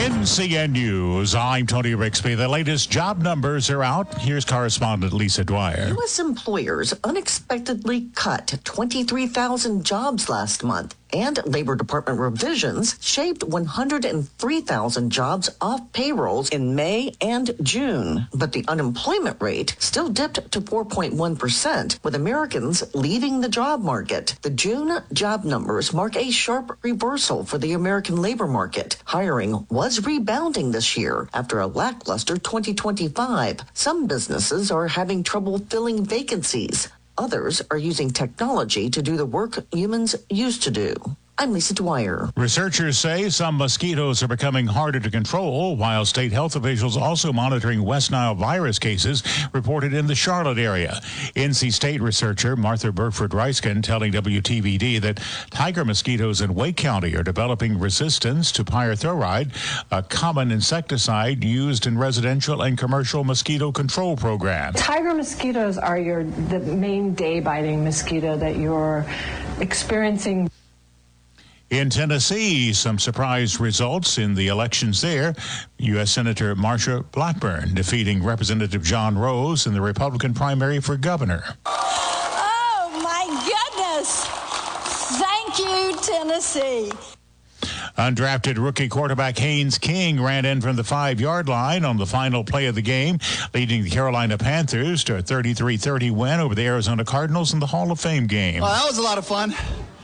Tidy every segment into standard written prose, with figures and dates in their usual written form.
NCN News, I'm Tony Rixby. The latest job numbers are out. Here's correspondent Lisa Dwyer. U.S. employers unexpectedly cut 23,000 jobs last month, and Labor Department revisions shaved 103,000 jobs off payrolls in May and June. But the unemployment rate still dipped to 4.1%, with Americans leaving the job market. The June job numbers mark a sharp reversal for the American labor market. Hiring was rebounding this year after a lackluster 2025. Some businesses are having trouble filling vacancies. Others are using technology to do the work humans used to do. I'm Lisa Dwyer. Researchers say some mosquitoes are becoming harder to control, while state health officials also monitoring West Nile virus cases reported in the Charlotte area. NC State researcher Martha Burford-Reiskin telling WTVD that tiger mosquitoes in Wake County are developing resistance to pyrethroid, a common insecticide used in residential and commercial mosquito control programs. Tiger mosquitoes are the main day-biting mosquito that you're experiencing. In Tennessee, some surprise results in the elections there. U.S. Senator Marsha Blackburn defeating Representative John Rose in the Republican primary for governor. Oh, my goodness. Thank you, Tennessee. Undrafted rookie quarterback Haynes King ran in from the 5-yard line on the final play of the game, leading the Carolina Panthers to a 33-30 win over the Arizona Cardinals in the Hall of Fame game. Well, that was a lot of fun.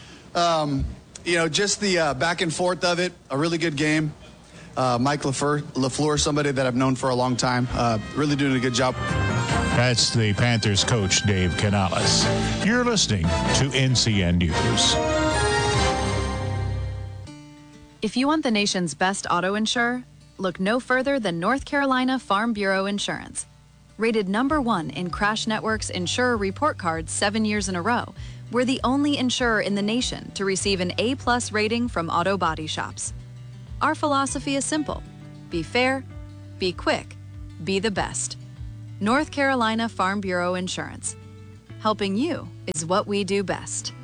Just the back and forth of it, a really good game. Mike LaFleur, somebody that I've known for a long time, really doing a good job. That's the Panthers coach, Dave Canales. You're listening to NCN News. If you want the nation's best auto insurer, look no further than North Carolina Farm Bureau Insurance. Rated #1 in Crash Network's Insurer Report Card 7 years in a row, we're the only insurer in the nation to receive an A+ rating from auto body shops. Our philosophy is simple: be fair, be quick, be the best. North Carolina Farm Bureau Insurance. Helping you is what we do best.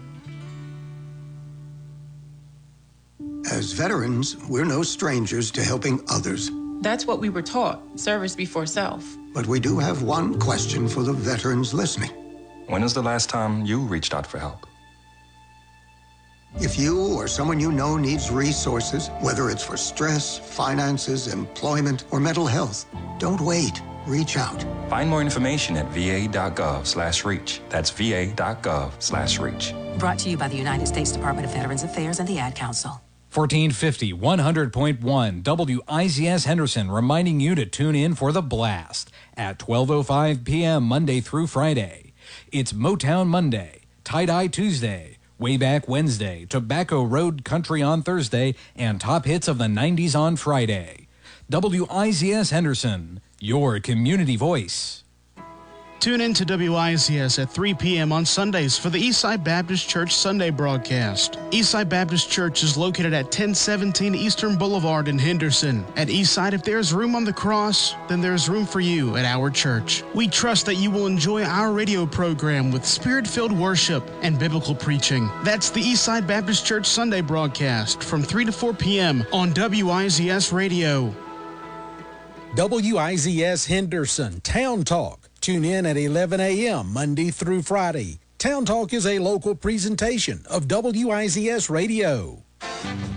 As veterans, we're no strangers to helping others. That's what we were taught, service before self. But we do have one question for the veterans listening. When was the last time you reached out for help? If you or someone you know needs resources, whether it's for stress, finances, employment, or mental health, don't wait. Reach out. Find more information at va.gov/reach. That's va.gov/reach. Brought to you by the United States Department of Veterans Affairs and the Ad Council. 1450, 100.1 WIZS Henderson, reminding you to tune in for The Blast at 12:05 p.m. Monday through Friday. It's Motown Monday, Tie-Dye Tuesday, Way Back Wednesday, Tobacco Road Country on Thursday, and Top Hits of the 90s on Friday. WIZS Henderson, your community voice. Tune in to WIZS at 3 p.m. on Sundays for the Eastside Baptist Church Sunday broadcast. Eastside Baptist Church is located at 1017 Eastern Boulevard in Henderson. At Eastside, if there's room on the cross, then there's room for you at our church. We trust that you will enjoy our radio program with spirit-filled worship and biblical preaching. That's the Eastside Baptist Church Sunday broadcast from 3 to 4 p.m. on WIZS Radio. WIZS Henderson Town Talk. Tune in at 11 a.m. Monday through Friday. Town Talk is a local presentation of WIZS Radio.